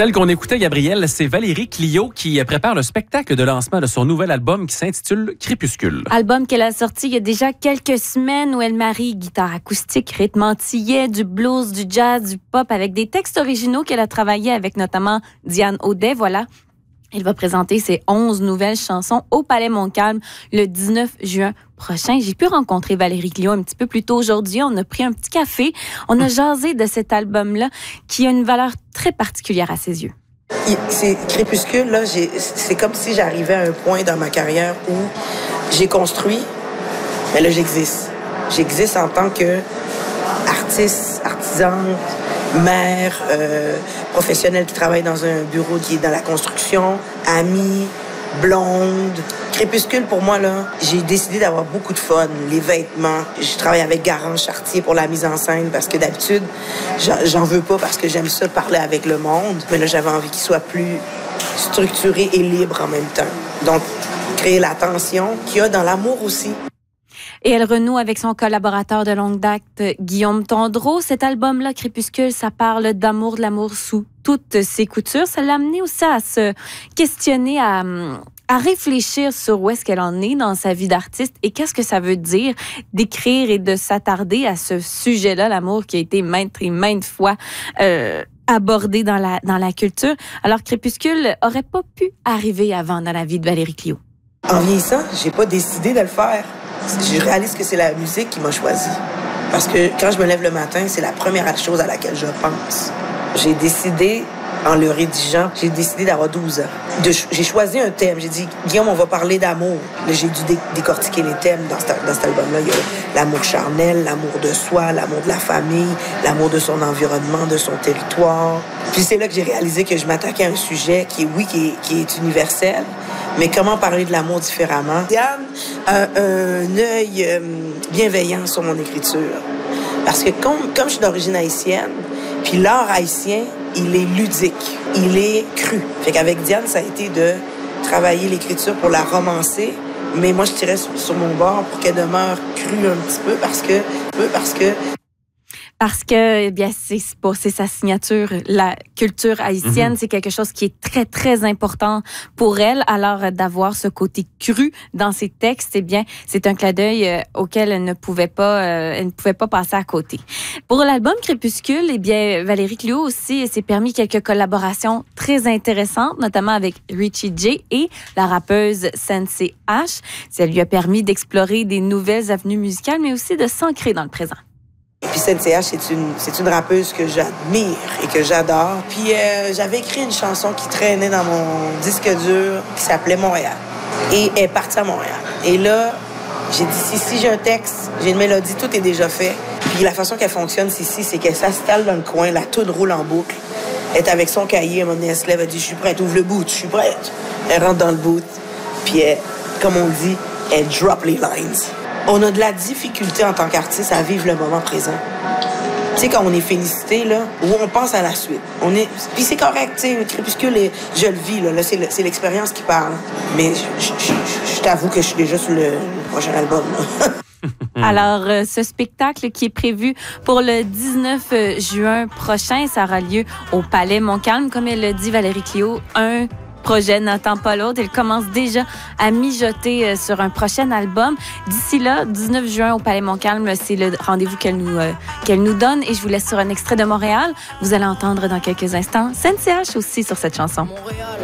Celle qu'on écoutait, Gabrielle, c'est Valérie Clio qui prépare le spectacle de lancement de son nouvel album qui s'intitule Crépuscule. Album qu'elle a sorti il y a déjà quelques semaines où elle marie guitare acoustique, rythme antillais, du blues, du jazz, du pop avec des textes originaux qu'elle a travaillé avec notamment Diane Audet. Voilà. Elle va présenter ses 11 nouvelles chansons au Palais Montcalm le 19 juin prochain. J'ai pu rencontrer Valérie Clio un petit peu plus tôt aujourd'hui. On a pris un petit café. On a jasé de cet album-là qui a une valeur très particulière à ses yeux. C'est Crépuscule, là, c'est comme si j'arrivais à un point dans ma carrière où j'ai construit, mais là, j'existe. J'existe en tant qu'artiste, artisane, mère, professionnelle qui travaille dans un bureau qui est dans la construction, amie, blonde. Crépuscule, pour moi, là, j'ai décidé d'avoir beaucoup de fun. Les vêtements. Je travaille avec Garance Chartier pour la mise en scène parce que d'habitude, j'en veux pas parce que j'aime ça parler avec le monde. Mais là, j'avais envie qu'il soit plus structuré et libre en même temps. Donc, créer la tension qu'il y a dans l'amour aussi. Et elle renoue avec son collaborateur de longue date, Guillaume Tondreau. Cet album-là, Crépuscule, ça parle d'amour, de l'amour sous toutes ses coutures. Ça l'a amené aussi à se questionner, à réfléchir sur où est-ce qu'elle en est dans sa vie d'artiste et qu'est-ce que ça veut dire d'écrire et de s'attarder à ce sujet-là, l'amour qui a été maintes et maintes fois abordé dans la culture. Alors, Crépuscule aurait pas pu arriver avant dans la vie de Valérie Clio. En vieillissant, j'ai pas décidé de le faire. Je réalise que c'est la musique qui m'a choisi. Parce que quand je me lève le matin, c'est la première chose à laquelle je pense. J'ai décidé, en le rédigeant, j'ai décidé d'avoir 12 ans. J'ai choisi un thème. J'ai dit, Guillaume, on va parler d'amour. Là, j'ai dû décortiquer les thèmes dans cet album-là. Il y a l'amour charnel, l'amour de soi, l'amour de la famille, l'amour de son environnement, de son territoire. Puis c'est là que j'ai réalisé que je m'attaquais à un sujet qui est universel, mais comment parler de l'amour différemment? Diane a un œil bienveillant sur mon écriture. Parce que comme je suis d'origine haïtienne, puis l'art haïtien, il est ludique, il est cru. Fait qu'avec Diane, ça a été de travailler l'écriture pour la romancer, mais moi, je tirais sur mon bord pour qu'elle demeure crue un petit peu parce que eh bien, c'est sa signature. La culture haïtienne, c'est quelque chose qui est très, très important pour elle. Alors, d'avoir ce côté cru dans ses textes, eh bien, c'est un clin d'œil auquel elle ne pouvait pas passer à côté. Pour l'album Crépuscule, eh bien, Valérie Clio aussi s'est permis quelques collaborations très intéressantes, notamment avec Richie J et la rappeuse Sensei H. Ça lui a permis d'explorer des nouvelles avenues musicales, mais aussi de s'ancrer dans le présent. Puis Sensei H, c'est une rappeuse que j'admire et que j'adore. Puis j'avais écrit une chanson qui traînait dans mon disque dur qui s'appelait Montréal. Et elle est partie à Montréal. Et là, j'ai dit, si j'ai un texte, j'ai une mélodie, tout est déjà fait. Puis la façon qu'elle fonctionne, c'est qu'elle s'installe dans le coin, la toune roule en boucle. Elle est avec son cahier, à un moment donné, elle se lève, elle dit, je suis prête, ouvre le boot, je suis prête. Elle rentre dans le boot, puis elle, comme on dit, elle drop les lines. On a de la difficulté en tant qu'artiste à vivre le moment présent. Tu sais, quand on est félicité, là, où on pense à la suite. Puis c'est correct, tu sais, Crépuscule, je le vis, là c'est l'expérience qui parle. Mais je t'avoue que je suis déjà sur le prochain album. Alors, ce spectacle qui est prévu pour le 19 juin prochain, ça aura lieu au Palais Montcalm. Comme elle l'a dit, Valérie Clio, un projet n'attend pas l'autre. Elle commence déjà à mijoter sur un prochain album. D'ici là, 19 juin au Palais Montcalm, c'est le rendez-vous qu'elle nous donne. Et je vous laisse sur un extrait de Montréal. Vous allez entendre dans quelques instants Sensei H aussi sur cette chanson.